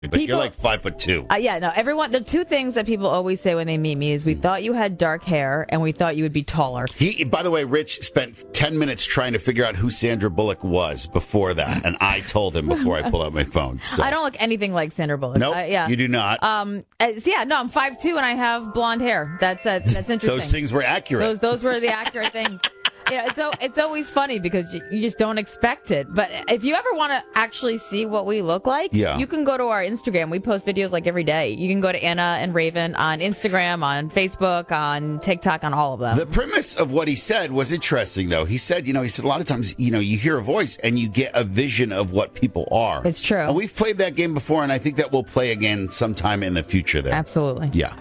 But you're like 5'2". Yeah, no, everyone, the two things that people always say when they meet me is we thought you had dark hair and we thought you would be taller. By the way, Rich spent 10 minutes trying to figure out who Sandra Bullock was before that, and I told him before I pulled out my phone. So. I don't look anything like Sandra Bullock. Nope, you do not. I'm 5'2" and I have blonde hair. That's interesting. Those things were accurate. Those were the accurate things. It's always funny because you just don't expect it. But if you ever want to actually see what we look like, you can go to our Instagram. We post videos like every day. You can go to Anna and Raven on Instagram, on Facebook, on TikTok, on all of them. The premise of what he said was interesting, though. He said a lot of times, you hear a voice and you get a vision of what people are. It's true. And we've played that game before, and I think that we'll play again sometime in the future there. Absolutely. Yeah.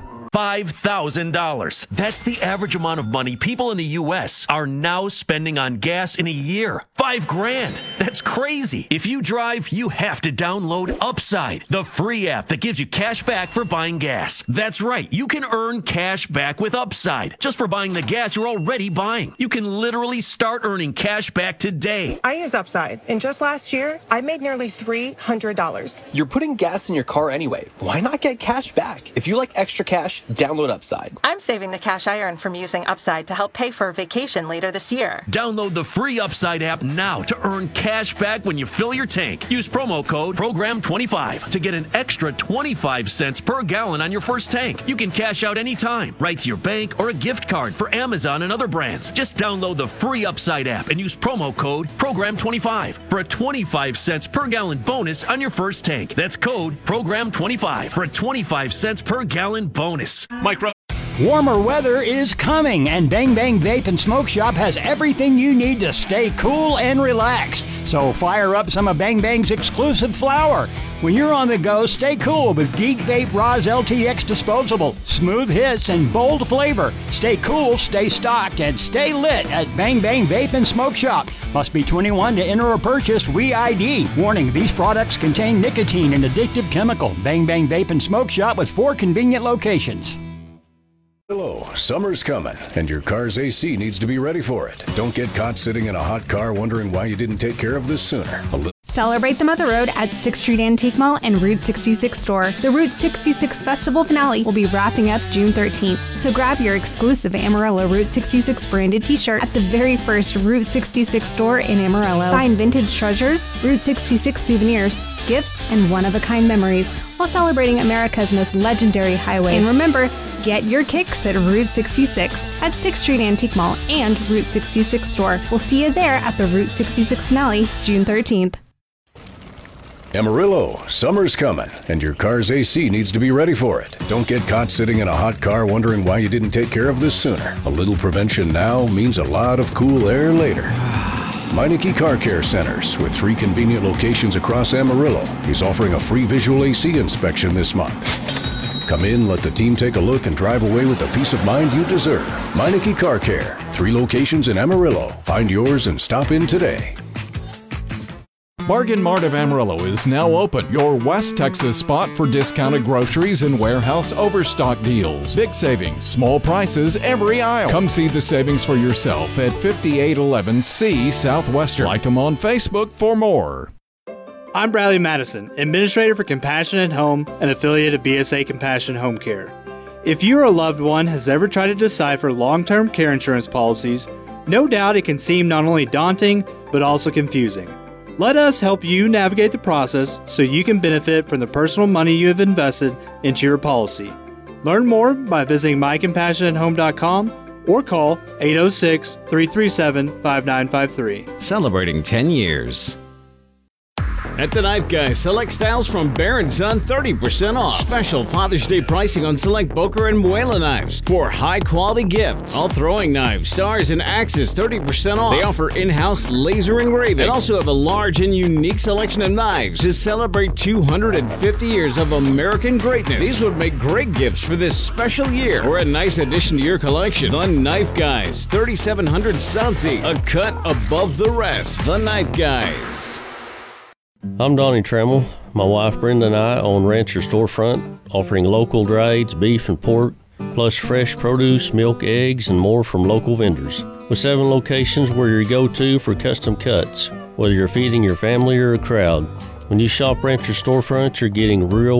$5,000. That's the average amount of money people in the U.S. are now spending on gas in a year. $5,000. That's crazy. If you drive, you have to download Upside, the free app that gives you cash back for buying gas. That's right. You can earn cash back with Upside just for buying the gas you're already buying. You can literally start earning cash back today. I use Upside, and just last year, I made nearly $300. You're putting gas in your car anyway. Why not get cash back? If you like extra cash, download Upside. I'm saving the cash I earn from using Upside to help pay for a vacation later this year. Download the free Upside app now to earn cash back when you fill your tank. Use promo code PROGRAM25 to get an extra 25 cents per gallon on your first tank. You can cash out anytime, right to your bank or a gift card for Amazon and other brands. Just download the free Upside app and use promo code PROGRAM25 for a 25 cents per gallon bonus on your first tank. That's code PROGRAM25 for a 25 cents per gallon bonus. Warmer weather is coming, and Bang Bang Vape and Smoke Shop has everything you need to stay cool and relaxed. So fire up some of Bang Bang's exclusive flower. When you're on the go, stay cool with Geek Vape Roz LTX Disposable. Smooth hits and bold flavor. Stay cool, stay stocked, and stay lit at Bang Bang Vape and Smoke Shop. Must be 21 to enter or purchase WeID. Warning, these products contain nicotine and addictive chemical. Bang Bang Vape and Smoke Shop with 4 convenient locations. Hello, summer's coming, and your car's AC needs to be ready for it. Don't get caught sitting in a hot car wondering why you didn't take care of this sooner. Celebrate the Mother Road at 6th Street Antique Mall and Route 66 store. The Route 66 Festival finale will be wrapping up June 13th, so grab your exclusive Amarillo Route 66 branded t-shirt at the very first Route 66 store in Amarillo. Find vintage treasures, Route 66 souvenirs, gifts, and one-of-a-kind memories while celebrating America's most legendary highway. And remember, get your kicks at Route 66 at 6th Street Antique Mall and Route 66 store. We'll see you there at the Route 66 finale, June 13th. Amarillo, summer's coming, and your car's AC needs to be ready for it. Don't get caught sitting in a hot car wondering why you didn't take care of this sooner. A little prevention now means a lot of cool air later. Meineke Car Care Centers, with 3 convenient locations across Amarillo, is offering a free visual AC inspection this month. Come in, let the team take a look, and drive away with the peace of mind you deserve. Meineke Car Care, 3 locations in Amarillo. Find yours and stop in today. Bargain Mart of Amarillo is now open, your West Texas spot for discounted groceries and warehouse overstock deals. Big savings, small prices every aisle. Come see the savings for yourself at 5811 C Southwestern. Like them on Facebook for more. I'm Bradley Madison, Administrator for Compassion at Home, an affiliate of BSA Compassion Home Care. If you or a loved one has ever tried to decipher long-term care insurance policies, no doubt it can seem not only daunting, but also confusing. Let us help you navigate the process so you can benefit from the personal money you have invested into your policy. Learn more by visiting mycompassionathome.com or call 806-337-5953. Celebrating 10 years. At the Knife Guy, select styles from Bear & Son 30% off. Special Father's Day pricing on select Boker and Muela knives for high-quality gifts. All throwing knives, stars, and axes 30% off. They offer in-house laser engraving and also have a large and unique selection of knives to celebrate 250 years of American greatness. These would make great gifts for this special year or a nice addition to your collection. The Knife Guys, 3700 Southsea, a cut above the rest. The Knife Guys. I'm Donnie Trammell. My wife Brenda and I own Rancher Storefront, offering local drieds, beef and pork, plus fresh produce, milk, eggs, and more from local vendors. With 7 locations, we're your go-to for custom cuts, whether you're feeding your family or a crowd. When you shop Rancher Storefront, you're getting real